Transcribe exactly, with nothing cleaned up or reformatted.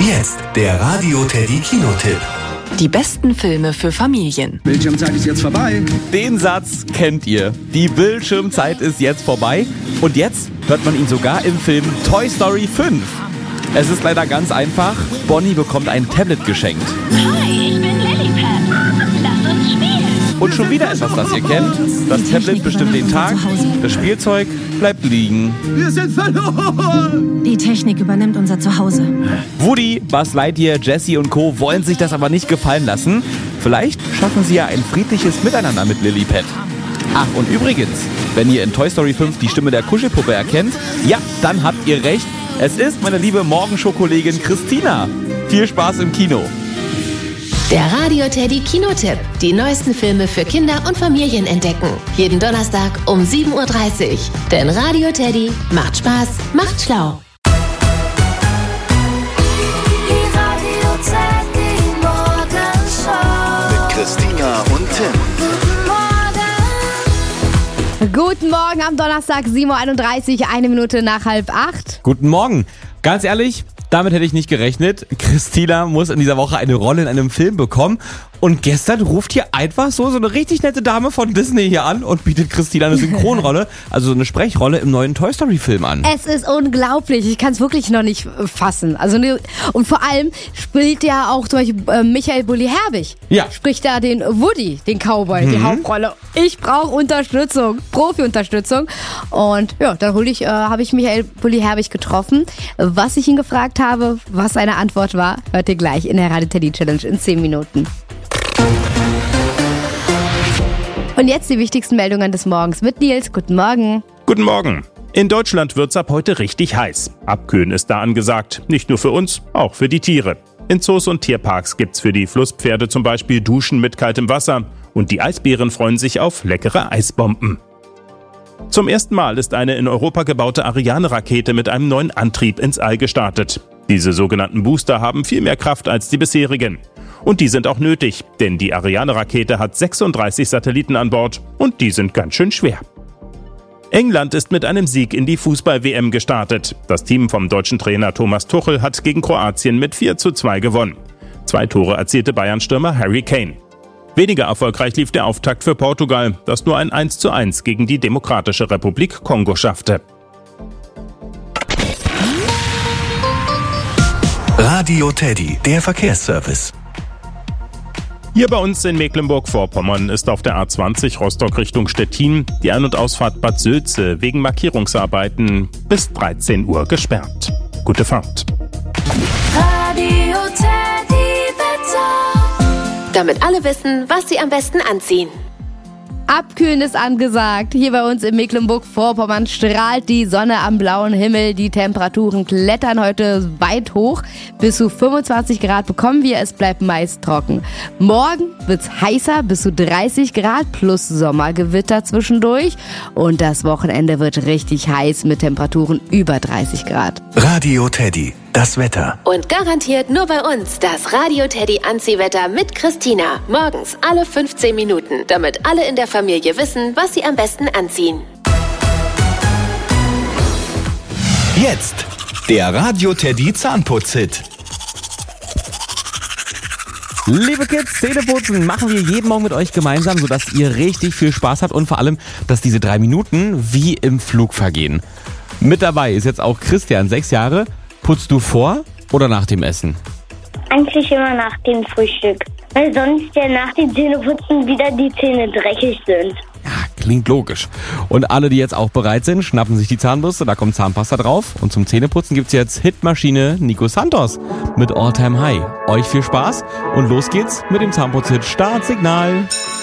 Jetzt der Radio Teddy Kinotipp. Die besten Filme für Familien. Bildschirmzeit ist jetzt vorbei. Den Satz kennt ihr. Die Bildschirmzeit ist jetzt vorbei. Und jetzt hört man ihn sogar im Film Toy Story fünf. Es ist leider ganz einfach. Bonnie bekommt ein Tablet geschenkt. Hi, ich bin Lilliput. Lass uns spielen. Und schon wieder etwas, das ihr kennt. Das Tablet bestimmt den Tag. Das Spielzeug bleibt liegen. Wir sind verloren. Die Technik übernimmt unser Zuhause. Woody, Buzz Lightyear, Jessie und Co. wollen sich das aber nicht gefallen lassen. Vielleicht schaffen sie ja ein friedliches Miteinander mit Lilliput. Ach, und übrigens, wenn ihr in Toy Story fünf die Stimme der Kuschelpuppe erkennt, ja, dann habt ihr recht. Es ist meine liebe Morgenshow-Kollegin Christina. Viel Spaß im Kino. Der Radio Teddy Kinotipp. Die neuesten Filme für Kinder und Familien entdecken. Jeden Donnerstag um sieben Uhr dreißig. Denn Radio Teddy macht Spaß, macht schlau. Die Radio Teddy Morgenshow. Mit Christina und Tim. Guten Morgen. Guten Morgen am Donnerstag, sieben Uhr einunddreißig, eine Minute nach halb acht. Guten Morgen. Ganz ehrlich, damit hätte ich nicht gerechnet. Christina muss in dieser Woche eine Rolle in einem Film bekommen. Und gestern ruft hier einfach so so eine richtig nette Dame von Disney hier an und bietet Christina eine Synchronrolle, also so eine Sprechrolle im neuen Toy Story Film an. Es ist unglaublich, ich kann es wirklich noch nicht fassen. Also ne, und vor allem spielt ja auch zum Beispiel äh, Michael Bulli Herbig. Ja. Spricht da den Woody, den Cowboy, Mhm. die Hauptrolle. Ich brauche Unterstützung, Profi-Unterstützung. Und ja, dann hol ich, äh, habe ich Michael Bulli Herbig getroffen. Was ich ihn gefragt habe, was seine Antwort war, hört ihr gleich in der Radio Teddy Challenge in zehn Minuten. Und jetzt die wichtigsten Meldungen des Morgens mit Nils. Guten Morgen. Guten Morgen. In Deutschland wird's ab heute richtig heiß. Abkühlen ist da angesagt. Nicht nur für uns, auch für die Tiere. In Zoos und Tierparks gibt's für die Flusspferde zum Beispiel Duschen mit kaltem Wasser. Und die Eisbären freuen sich auf leckere Eisbomben. Zum ersten Mal ist eine in Europa gebaute Ariane-Rakete mit einem neuen Antrieb ins All gestartet. Diese sogenannten Booster haben viel mehr Kraft als die bisherigen. Und die sind auch nötig, denn die Ariane-Rakete hat sechsunddreißig Satelliten an Bord und die sind ganz schön schwer. England ist mit einem Sieg in die Fußball-W M gestartet. Das Team vom deutschen Trainer Thomas Tuchel hat gegen Kroatien mit vier zu zwei gewonnen. Zwei Tore erzielte Bayern-Stürmer Harry Kane. Weniger erfolgreich lief der Auftakt für Portugal, das nur ein eins zu eins gegen die Demokratische Republik Kongo schaffte. Radio Teddy, der Verkehrsservice. Hier bei uns in Mecklenburg-Vorpommern ist auf der A zwanzig Rostock Richtung Stettin die Ein- und Ausfahrt Bad Sülze wegen Markierungsarbeiten bis dreizehn Uhr gesperrt. Gute Fahrt. Radio Teddy Wetter. Damit alle wissen, was sie am besten anziehen. Abkühlen ist angesagt. Hier bei uns in Mecklenburg-Vorpommern strahlt die Sonne am blauen Himmel. Die Temperaturen klettern heute weit hoch. Bis zu fünfundzwanzig Grad bekommen wir. Es bleibt meist trocken. Morgen wird's heißer, bis zu dreißig Grad plus Sommergewitter zwischendurch. Und das Wochenende wird richtig heiß mit Temperaturen über dreißig Grad. Radio Teddy, das Wetter. Und garantiert nur bei uns das Radio Teddy Anziehwetter mit Christina. Morgens alle fünfzehn Minuten, damit alle in der Familie wissen, was sie am besten anziehen. Jetzt der Radio Teddy Zahnputz-Hit. Liebe Kids, Zähneputzen machen wir jeden Morgen mit euch gemeinsam, sodass ihr richtig viel Spaß habt und vor allem, dass diese drei Minuten wie im Flug vergehen. Mit dabei ist jetzt auch Christian, sechs Jahre. Putzt du vor oder nach dem Essen? Eigentlich immer nach dem Frühstück, weil sonst ja nach dem Zähneputzen wieder die Zähne dreckig sind. Ja, klingt logisch. Und alle, die jetzt auch bereit sind, schnappen sich die Zahnbürste, da kommt Zahnpasta drauf. Und zum Zähneputzen gibt's jetzt Hitmaschine Nico Santos mit All Time High. Euch viel Spaß und los geht's mit dem Zahnputz-Hit Startsignal.